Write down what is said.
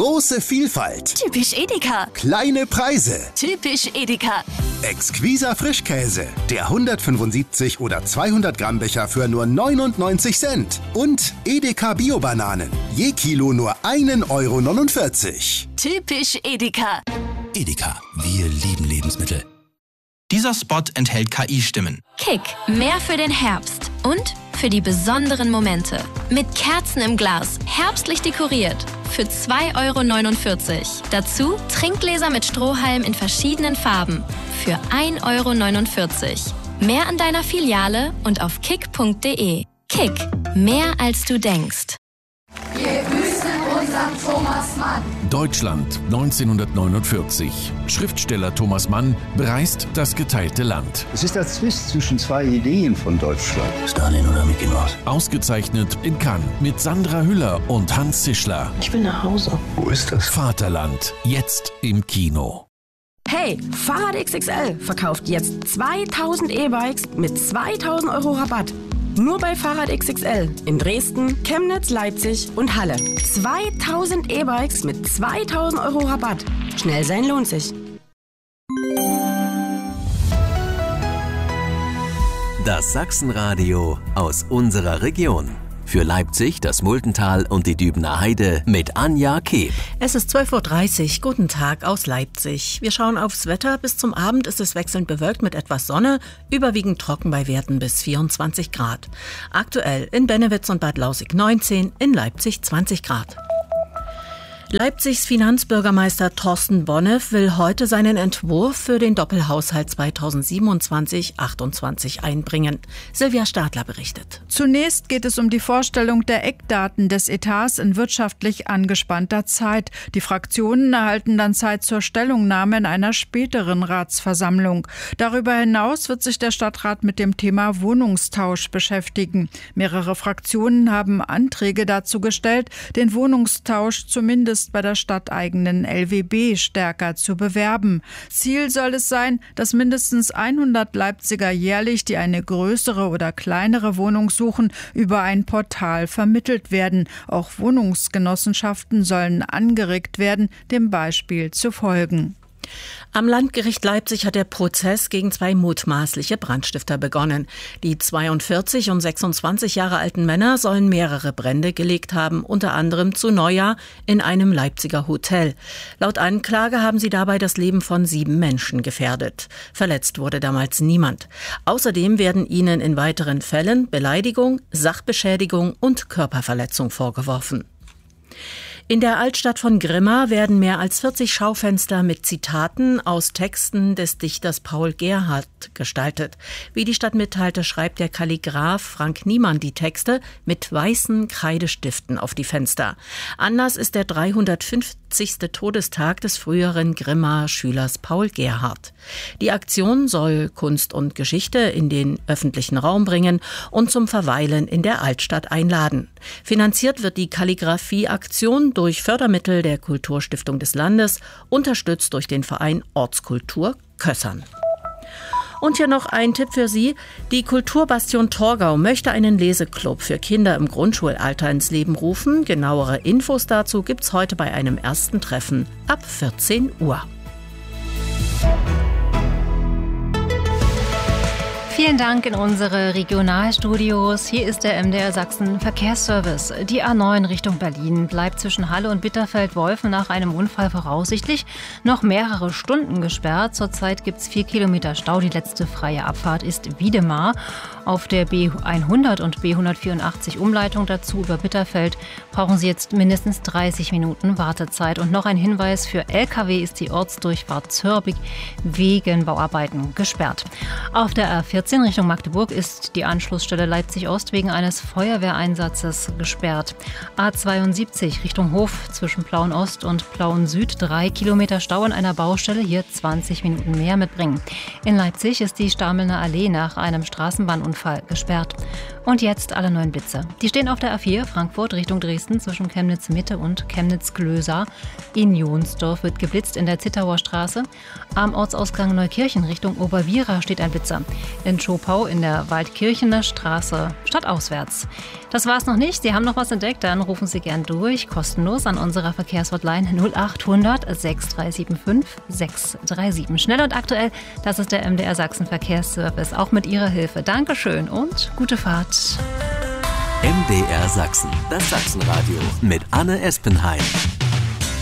Große Vielfalt. Typisch Edeka. Kleine Preise. Typisch Edeka. Exquiser Frischkäse. Der 175 oder 200 Gramm Becher für nur 99 Cent. Und Edeka Bio-Bananen. Je Kilo nur 1,49 €. Typisch Edeka. Edeka, wir lieben Lebensmittel. Dieser Spot enthält KI-Stimmen. Kick, mehr für den Herbst und für die besonderen Momente. Mit Kerzen im Glas, herbstlich dekoriert, für 2,49 €. Dazu Trinkgläser mit Strohhalm in verschiedenen Farben, für 1,49 €. Mehr an deiner Filiale und auf kick.de. Kick, mehr als du denkst. Wir grüßen unseren Thomas Mann. Deutschland 1949. Schriftsteller Thomas Mann bereist das geteilte Land. Es ist der Zwist zwischen zwei Ideen von Deutschland. Stalin oder Mickey Mouse? Ausgezeichnet in Cannes mit Sandra Hüller und Hans Zischler. Ich will nach Hause. Wo ist das? Vaterland, jetzt im Kino. Hey, Fahrrad XXL verkauft jetzt 2000 E-Bikes mit 2000 € Rabatt. Nur bei Fahrrad XXL in Dresden, Chemnitz, Leipzig und Halle. 2000 E-Bikes mit 2000 € Rabatt. Schnell sein lohnt sich. Das Sachsenradio aus unserer Region. Für Leipzig, das Multental und die Dübener Heide mit Anja Keeb. Es ist 12:30 Uhr. Guten Tag aus Leipzig. Wir schauen aufs Wetter. Bis zum Abend ist es wechselnd bewölkt mit etwas Sonne, überwiegend trocken bei Werten bis 24 Grad. Aktuell in Bennewitz und Bad Lausick 19, in Leipzig 20 Grad. Leipzigs Finanzbürgermeister Thorsten Bonneff will heute seinen Entwurf für den Doppelhaushalt 2027-28 einbringen. Silvia Stadler berichtet. Zunächst geht es um die Vorstellung der Eckdaten des Etats in wirtschaftlich angespannter Zeit. Die Fraktionen erhalten dann Zeit zur Stellungnahme in einer späteren Ratsversammlung. Darüber hinaus wird sich der Stadtrat mit dem Thema Wohnungstausch beschäftigen. Mehrere Fraktionen haben Anträge dazu gestellt, den Wohnungstausch zumindest bei der stadteigenen LWB stärker zu bewerben. Ziel soll es sein, dass mindestens 100 Leipziger jährlich, die eine größere oder kleinere Wohnung suchen, über ein Portal vermittelt werden. Auch Wohnungsgenossenschaften sollen angeregt werden, dem Beispiel zu folgen. Am Landgericht Leipzig hat der Prozess gegen zwei mutmaßliche Brandstifter begonnen. Die 42 und 26 Jahre alten Männer sollen mehrere Brände gelegt haben, unter anderem zu Neujahr in einem Leipziger Hotel. Laut Anklage haben sie dabei das Leben von 7 Menschen gefährdet. Verletzt wurde damals niemand. Außerdem werden ihnen in weiteren Fällen Beleidigung, Sachbeschädigung und Körperverletzung vorgeworfen. In der Altstadt von Grimma werden mehr als 40 Schaufenster mit Zitaten aus Texten des Dichters Paul Gerhardt gestaltet. Wie die Stadt mitteilte, schreibt der Kalligraph Frank Niemann die Texte mit weißen Kreidestiften auf die Fenster. Anlass ist der 350. Todestag des früheren Grimmer Schülers Paul Gerhardt. Die Aktion soll Kunst und Geschichte in den öffentlichen Raum bringen und zum Verweilen in der Altstadt einladen. Finanziert wird die Kalligraphie-Aktion durch Fördermittel der Kulturstiftung des Landes, unterstützt durch den Verein Ortskultur Kössern. Und hier noch ein Tipp für Sie. Die Kulturbastion Torgau möchte einen Leseclub für Kinder im Grundschulalter ins Leben rufen. Genauere Infos dazu gibt's heute bei einem ersten Treffen ab 14 Uhr. Vielen Dank in unsere Regionalstudios. Hier ist der MDR Sachsen Verkehrsservice. Die A9 Richtung Berlin bleibt zwischen Halle und Bitterfeld-Wolfen nach einem Unfall voraussichtlich noch mehrere Stunden gesperrt. Zurzeit gibt es 4 Kilometer Stau. Die letzte freie Abfahrt ist Wiedemar. Auf der B100 und B184 Umleitung dazu über Bitterfeld brauchen Sie jetzt mindestens 30 Minuten Wartezeit. Und noch ein Hinweis: für Lkw ist die Ortsdurchfahrt Zörbig wegen Bauarbeiten gesperrt. Auf der A14 Richtung Magdeburg ist die Anschlussstelle Leipzig-Ost wegen eines Feuerwehreinsatzes gesperrt. A72 Richtung Hof zwischen Plauen-Ost und Plauen-Süd 3 Kilometer Stau an einer Baustelle, hier 20 Minuten mehr mitbringen. In Leipzig ist die Stamelner Allee nach einem Straßenbahnunfall gesperrt. Und jetzt alle neuen Blitze. Die stehen auf der A4 Frankfurt Richtung Dresden zwischen Chemnitz Mitte und Chemnitz-Glösa. In Jonsdorf wird geblitzt in der Zittauer Straße. Am Ortsausgang Neukirchen Richtung Oberwiera steht ein Blitzer. In Schopau in der Waldkirchener Straße stadtauswärts. Das war's noch nicht. Sie haben noch was entdeckt, dann rufen Sie gern durch, kostenlos an unserer Verkehrshotline 0800 6375 637. Schnell und aktuell, das ist der MDR Sachsen Verkehrsservice. Auch mit Ihrer Hilfe. Dankeschön und gute Fahrt. MDR Sachsen, das Sachsenradio mit Anne Espenheim.